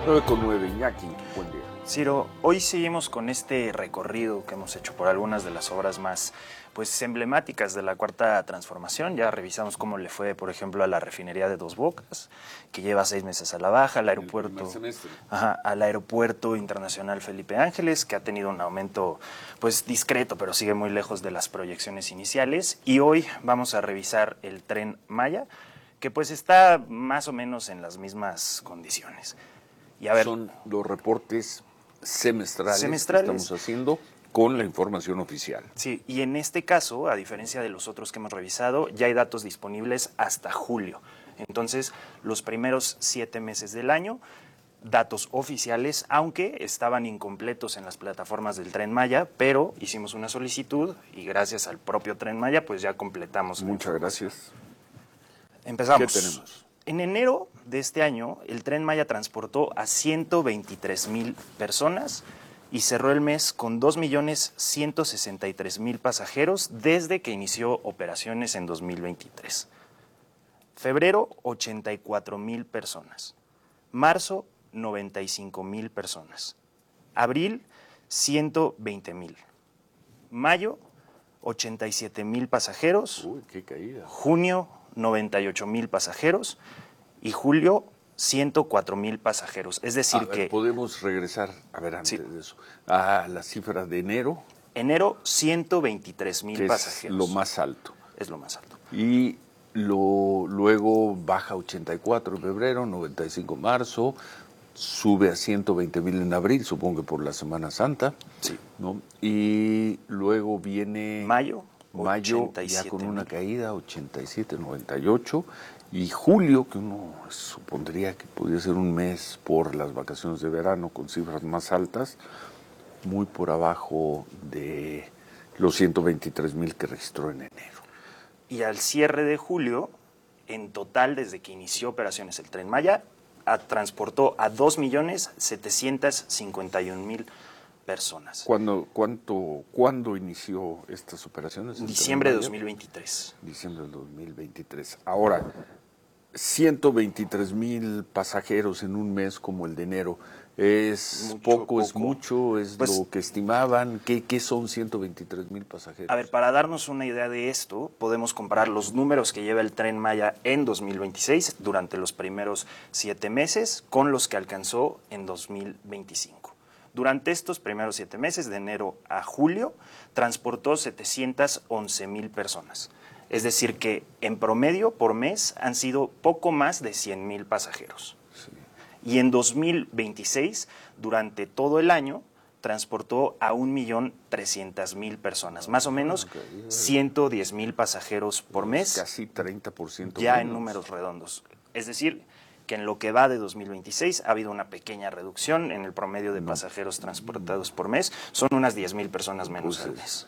9:09, Iñaki, buen día. Ciro, hoy seguimos con este recorrido que hemos hecho por algunas de las obras más emblemáticas de la Cuarta Transformación. Ya revisamos cómo le fue, por ejemplo, a la refinería de Dos Bocas, que lleva 6 meses a la baja, al aeropuerto internacional Felipe Ángeles, que ha tenido un aumento discreto, pero sigue muy lejos de las proyecciones iniciales. Y hoy vamos a revisar el Tren Maya, que está más o menos en las mismas condiciones. Y a ver, son los reportes semestrales que estamos haciendo con la información oficial. Sí, y en este caso, a diferencia de los otros que hemos revisado, ya hay datos disponibles hasta julio. Entonces, los primeros 7 meses del año, datos oficiales, aunque estaban incompletos en las plataformas del Tren Maya, pero hicimos una solicitud y gracias al propio Tren Maya, ya completamos. Muchas gracias. Empezamos. ¿Qué tenemos? En enero de este año, el Tren Maya transportó a 123,000 personas y cerró el mes con 2,163,000 pasajeros desde que inició operaciones en 2023. Febrero, 84,000 personas. Marzo, 95,000 personas. Abril, 120,000. Mayo, 87,000 pasajeros. Uy, qué caída. Junio, 98,000 pasajeros y julio 104,000 pasajeros. Es decir que... Podemos regresar, antes de eso, a las cifras de enero. Enero, 123,000 pasajeros. Es lo más alto. Es lo más alto. Y luego baja 84 en febrero, 95 en marzo, sube a 120,000 en abril, supongo que por la Semana Santa. Sí. ¿No? Y luego viene... Mayo ya con una caída, 87, 98, y julio, que uno supondría que podría ser un mes por las vacaciones de verano con cifras más altas, muy por abajo de los 123,000 que registró en enero. Y al cierre de julio, en total, desde que inició operaciones el Tren Maya, transportó a 2,751,000 personas. ¿Cuándo inició estas operaciones? Diciembre de 2023. Diciembre del 2023. Ahora, 123,000 pasajeros en un mes como el de enero, ¿es poco, es mucho, es lo que estimaban? ¿Qué son 123,000 pasajeros? A ver, para darnos una idea de esto, podemos comparar los números que lleva el Tren Maya en 2026, durante los primeros 7 meses, con los que alcanzó en 2025. Durante estos primeros 7 meses, de enero a julio, transportó 711,000 personas. Es decir que, en promedio, por mes, han sido poco más de 100,000 pasajeros. Sí. Y en 2026, durante todo el año, transportó a 1,300,000 personas. Más o menos 110,000 pasajeros por mes. Casi 30% ya menos. En números redondos. Es decir, que en lo que va de 2026 ha habido una pequeña reducción en el promedio de pasajeros transportados por mes. Son unas 10,000 personas menos al mes.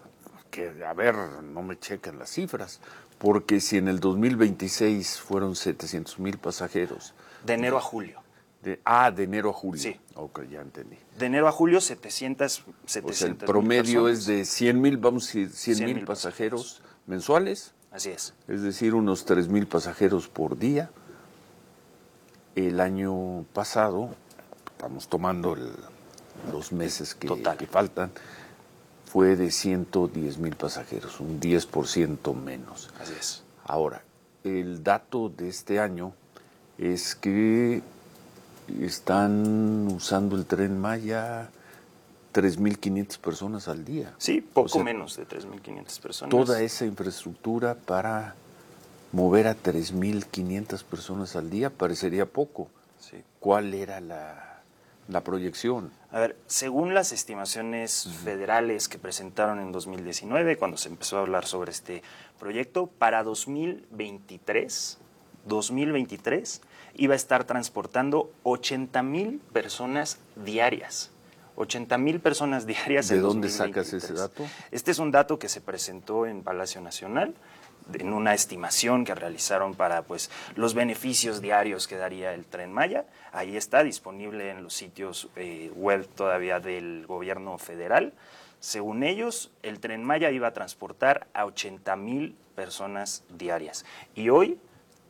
No me checan las cifras, porque si en el 2026 fueron 700,000 pasajeros. De enero a julio. De enero a julio. Sí. Ok, ya entendí. De enero a julio, 700 el promedio es de 100,000, vamos a decir, 100,000 pasajeros mensuales. Así es. Es decir, unos 3,000 pasajeros por día. El año pasado, estamos tomando los meses que faltan, fue de 110,000 pasajeros, un 10% menos. Así es. Ahora, el dato de este año es que están usando el Tren Maya 3,500 personas al día. Sí, poco menos de 3,500 personas. Toda esa infraestructura para mover a 3,500 personas al día parecería poco. Sí. ¿Cuál era la proyección? A ver, según las estimaciones federales que presentaron en 2019, cuando se empezó a hablar sobre este proyecto, para 2023 iba a estar transportando 80,000 personas diarias. 80,000 personas diarias en 2023. ¿De dónde sacas ese dato? Este es un dato que se presentó en Palacio Nacional, en una estimación que realizaron para los beneficios diarios que daría el Tren Maya. Ahí está disponible en los sitios web todavía del gobierno federal. Según ellos, el Tren Maya iba a transportar a 80,000 personas diarias. Y hoy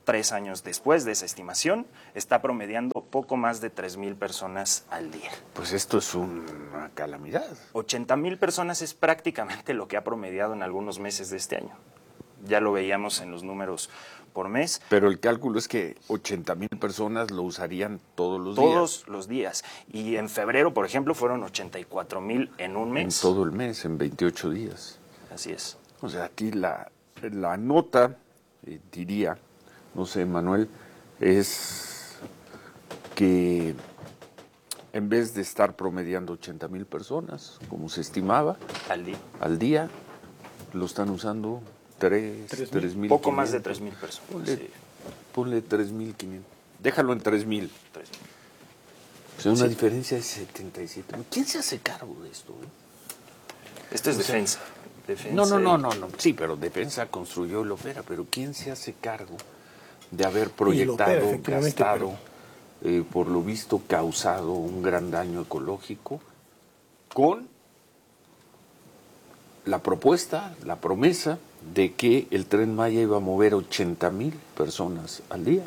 3 años después de esa estimación, está promediando poco más de 3,000 personas al día. Pues esto es una calamidad. 80,000 personas es prácticamente lo que ha promediado en algunos meses de este año. Ya lo veíamos en los números por mes. Pero el cálculo es que 80,000 personas lo usarían todos los días. Todos los días. Y en febrero, por ejemplo, fueron 84,000 en un mes. En todo el mes, en 28 días. Así es. O sea, aquí la nota, diría, no sé, Manuel, es que en vez de estar promediando 80,000 personas, como se estimaba, al día, lo están usando 3,000. Poco más de 3,000 personas. Ponle 3,500. Déjalo en 3,000. O sea, una diferencia de 77. ¿Quién se hace cargo de esto? Esto es defensa. No. Sí, pero defensa construyó y lo opera. Pero ¿quién se hace cargo de haber proyectado, gastado, por lo visto causado un gran daño ecológico con la propuesta, la promesa de que el Tren Maya iba a mover 80,000 personas al día?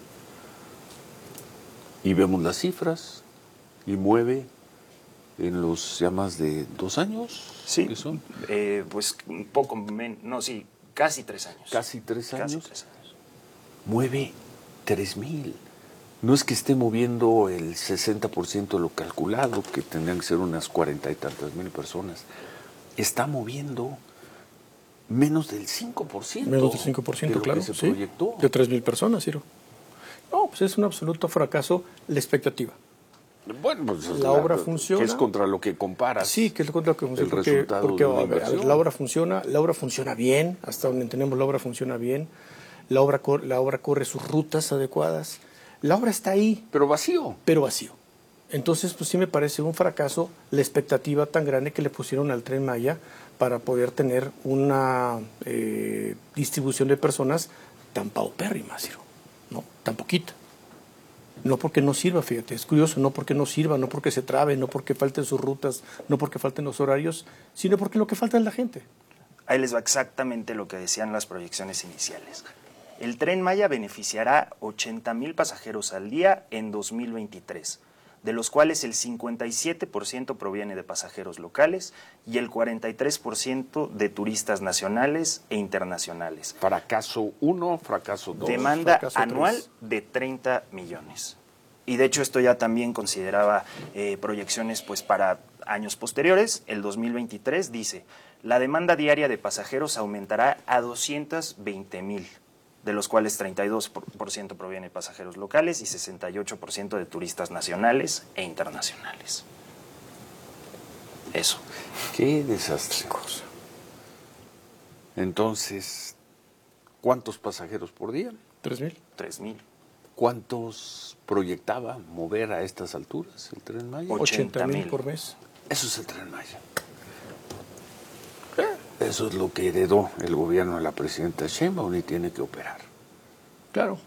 Y vemos las cifras y mueve en los ya más de 2 años. Sí, ¿qué son? Pues un poco menos, casi 3 años. Casi 3 años. Casi 3 años. Mueve 3,000. No es que esté moviendo el 60% de lo calculado, que tendrían que ser unas 40 y tantas mil personas. Está moviendo menos del 5%. Menos del 5%, de lo claro. que se sí, proyectó. de 3,000 personas, Ciro. No, pues es un absoluto fracaso la expectativa. Bueno, pues la obra funciona. Que es contra lo que comparas. Sí, que es contra lo que funciona. Porque a ver, la obra funciona bien, hasta donde entendemos la obra funciona bien, la obra corre sus rutas adecuadas, la obra está ahí. Pero vacío. Entonces, pues sí me parece un fracaso la expectativa tan grande que le pusieron al Tren Maya para poder tener una distribución de personas tan paupérrima, Ciro, ¿no? Tan poquita. No porque no sirva, fíjate, es curioso, no porque no sirva, no porque se trabe, no porque falten sus rutas, no porque falten los horarios, sino porque lo que falta es la gente. Ahí les va exactamente lo que decían las proyecciones iniciales. El Tren Maya beneficiará 80,000 pasajeros al día en 2023, de los cuales el 57% proviene de pasajeros locales y el 43% de turistas nacionales e internacionales. Fracaso 1, fracaso 2. Demanda fracaso anual 3. de 30 millones. Y de hecho esto ya también consideraba proyecciones pues para años posteriores. El 2023 dice, la demanda diaria de pasajeros aumentará a 220,000. De los cuales 32% proviene de pasajeros locales y 68% de turistas nacionales e internacionales. Eso. Qué desastre. Entonces, ¿cuántos pasajeros por día? 3,000. 3,000. ¿Cuántos proyectaba mover a estas alturas el Tren Maya? 80,000 por mes. Eso es el Tren Maya. Eso es lo que heredó el gobierno de la presidenta Sheinbaum y tiene que operar. Claro.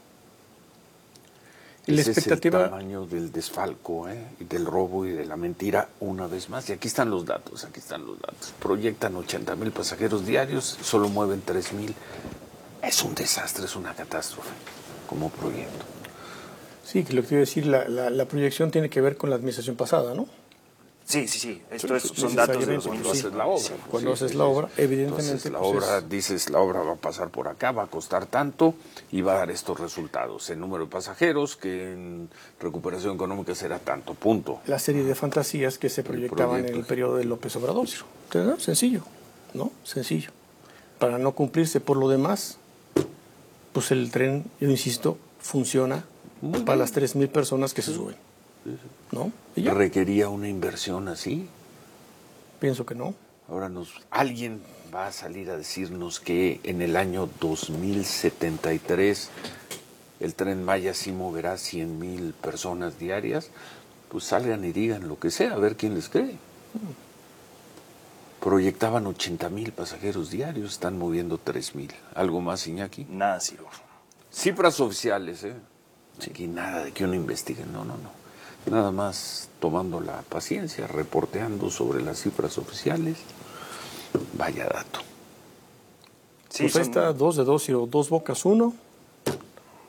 Y la Ese expectativa... es el tamaño del desfalco, y del robo y de la mentira una vez más. Y aquí están los datos, Proyectan 80,000 pasajeros diarios, solo mueven 3,000. Es un desastre, es una catástrofe como proyecto. Sí, que lo que quiero decir, la proyección tiene que ver con la administración pasada, ¿no? Sí. Son datos de los cuando haces la obra. Cuando haces la obra, evidentemente. Entonces, la obra, dices, la obra va a pasar por acá, va a costar tanto y va a dar estos resultados. El número de pasajeros, que en recuperación económica será tanto, punto. La serie de fantasías que se proyectaban en el periodo de López Obrador. Entonces, sencillo, ¿no? Sencillo. Para no cumplirse por lo demás, pues el tren, yo insisto, funciona para las 3,000 personas que se suben. ¿No? ¿Y ya? ¿Requería una inversión así? Pienso que no. Ahora alguien va a salir a decirnos que en el año 2073 el Tren Maya sí moverá 100,000 personas diarias. Pues salgan y digan lo que sea, a ver quién les cree. Proyectaban 80,000 pasajeros diarios, están moviendo 3,000. ¿Algo más, Iñaki? Nada, Ciro. Cifras oficiales, Aquí nada de que uno investigue, no. Nada más tomando la paciencia, reporteando sobre las cifras oficiales. Vaya dato. Sí, pues ahí está 2 de 2, Ciro, 2 bocas, 1.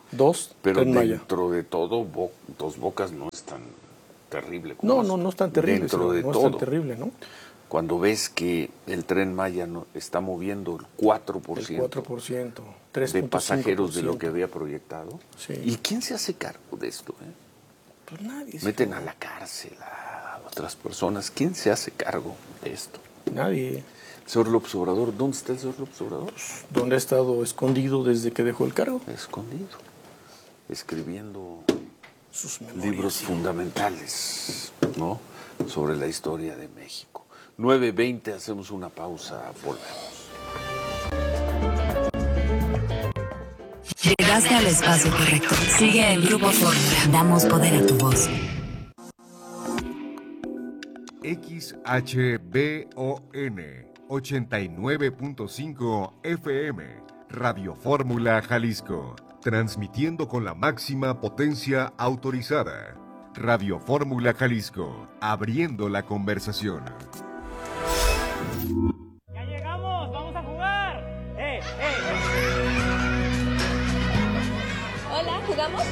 2, Pero Tren Maya. dentro de todo, Dos Bocas no es tan terrible como No es tan terrible. dentro de no todo. es tan terrible, ¿no? Cuando ves que el Tren Maya está moviendo el 4%, El 4%, 3.5%. de pasajeros de lo que había proyectado. Sí. ¿Y quién se hace cargo de esto? Pues nadie. Meten a la cárcel a otras personas. ¿Quién se hace cargo de esto? Nadie. Señor López Obrador, ¿dónde está el señor López Obrador? ¿Dónde ha estado escondido desde que dejó el cargo? Escondido, escribiendo Sus memorias. libros fundamentales, ¿no?, sobre la historia de México. 9:20, hacemos una pausa, volvemos. Llegaste al espacio correcto. Sigue el Grupo Fórmula. Damos poder a tu voz. XHBON 89.5 FM, Radio Fórmula Jalisco, transmitiendo con la máxima potencia autorizada. Radio Fórmula Jalisco, abriendo la conversación. ¡Ya llegamos! ¡Vamos a jugar! Hola, ¿jugamos?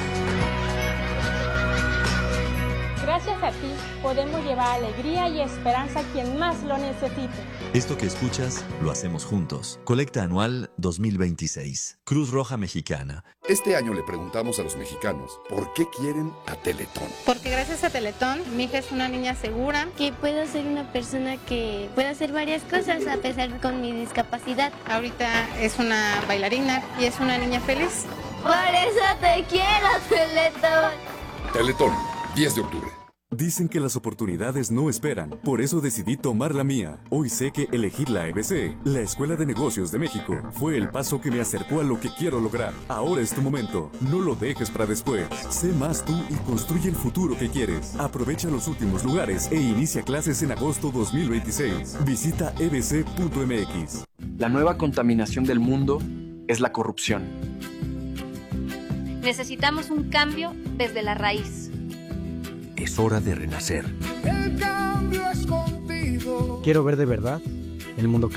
Gracias a ti podemos llevar alegría y esperanza a quien más lo necesite. Esto que escuchas lo hacemos juntos. Colecta anual 2026. Cruz Roja Mexicana. Este año le preguntamos a los mexicanos por qué quieren a Teletón. Porque gracias a Teletón, mi hija es una niña segura. Que puedo ser una persona que puede hacer varias cosas a pesar con mi discapacidad. Ahorita es una bailarina y es una niña feliz. Por eso te quiero, Teletón. Teletón, 10 de octubre. Dicen que las oportunidades no esperan, por eso decidí tomar la mía. Hoy sé que elegir la EBC, la Escuela de Negocios de México, fue el paso que me acercó a lo que quiero lograr. Ahora es tu momento, no lo dejes para después. Sé más tú y construye el futuro que quieres. Aprovecha los últimos lugares e inicia clases en agosto 2026. Visita ebc.mx. La nueva contaminación del mundo es la corrupción. Necesitamos un cambio desde la raíz. Es hora de renacer. El cambio es contigo. Quiero ver de verdad el mundo cambiar.